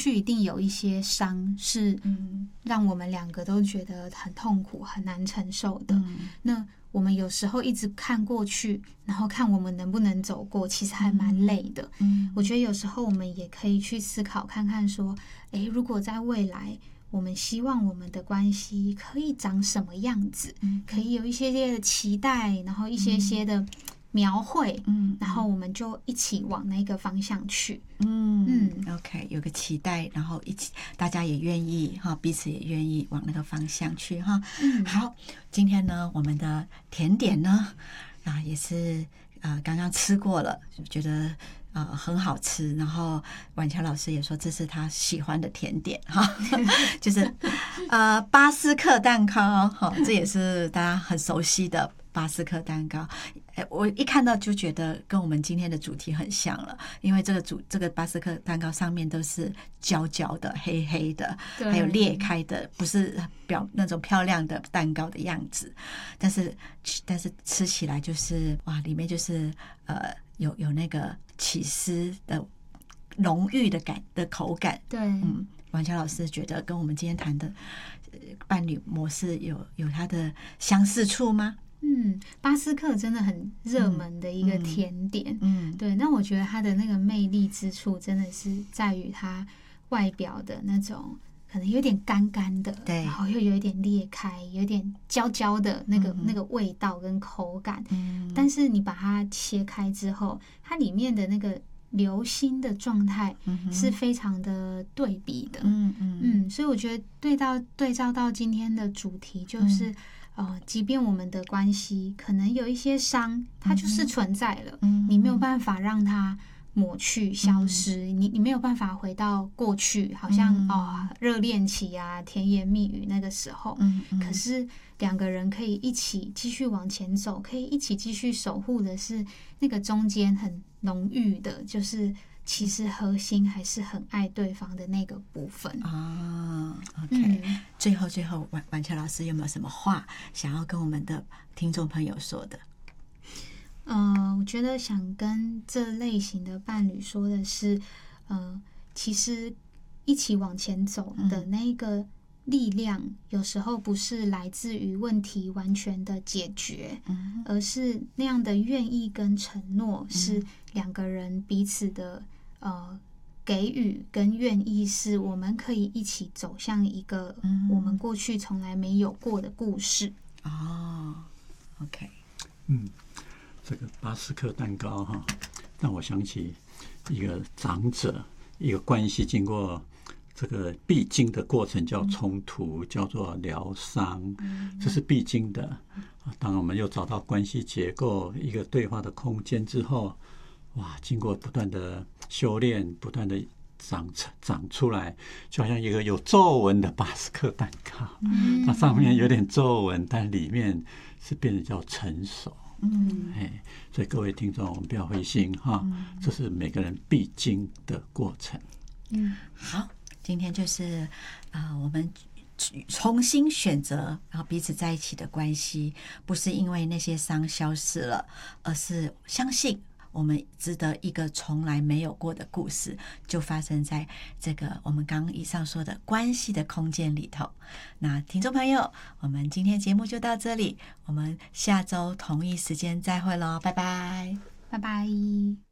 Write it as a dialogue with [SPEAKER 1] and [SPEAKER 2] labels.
[SPEAKER 1] 去一定有一些伤是让我们两个都觉得很痛苦很难承受的，那我们有时候一直看过去，然后看我们能不能走过，其实还蛮累的。我觉得有时候我们也可以去思考看看说，如果在未来我们希望我们的关系可以长什么样子，可以有一些些的期待，然后一些些的描绘，然后我们就一起往那个方向去。
[SPEAKER 2] OK， 有个期待，然后一起大家也愿意哈，彼此也愿意往那个方向去哈。好，今天呢，我们的甜点呢，也是刚刚吃过了，觉得很好吃，然后婉乔老师也说这是他喜欢的甜点哈，就是巴斯克蛋糕哈，这也是大家很熟悉的巴斯克蛋糕。我一看到就觉得跟我们今天的主题很像了，因为这个巴斯克蛋糕上面都是焦焦的、黑黑的，还有裂开的，不是那种漂亮的蛋糕的样子，但是吃起来就是哇，里面就是有那个起司的浓郁的口感。
[SPEAKER 1] 对，
[SPEAKER 2] 婉乔老师觉得跟我们今天谈的伴侣模式有它的相似处吗？
[SPEAKER 1] 巴斯克真的很热门的一个甜点，对。那我觉得它的那个魅力之处，真的是在于它外表的那种可能有点干干的，
[SPEAKER 2] 对，
[SPEAKER 1] 然后又有一点裂开，有点焦焦的那个味道跟口感。但是你把它切开之后，它里面的那个流心的状态是非常的对比的。所以我觉得对照到今天的主题就是。即便我们的关系可能有一些伤，它就是存在了，你没有办法让它抹去消失，你没有办法回到过去，好像热恋期啊甜言蜜语那个时候，可是两个人可以一起继续往前走，可以一起继续守护的是那个中间很浓郁的，就是其实核心还是很爱对方的那个部分。
[SPEAKER 2] OK，最后婉乔老师有没有什么话想要跟我们的听众朋友说的？
[SPEAKER 1] 我觉得想跟这类型的伴侣说的是，其实一起往前走的那个力量，有时候不是来自于问题完全的解决，而是那样的愿意跟承诺，是两个人彼此的给予跟愿意，是我们可以一起走向一个我们过去从来没有过的故事。
[SPEAKER 2] OK，
[SPEAKER 3] 这个巴斯克蛋糕哈，让我想起一个长者，一个关系经过这个必经的过程叫冲突，叫做疗伤，这是必经的。当我们又找到关系结构一个对话的空间之后，哇，经过不断的修炼，不断的长出来，就好像一个有皱纹的巴斯克蛋糕，它上面有点皱纹，但里面是变得叫成熟。所以各位听众，我们不要灰心哈，这是每个人必经的过程。
[SPEAKER 2] 好，今天就是我们重新选择，然后彼此在一起的关系，不是因为那些伤消失了，而是相信我们值得一个从来没有过的故事，就发生在这个我们刚刚以上说的关系的空间里头。那听众朋友，我们今天节目就到这里，我们下周同一时间再会咯，拜拜，
[SPEAKER 1] 拜拜。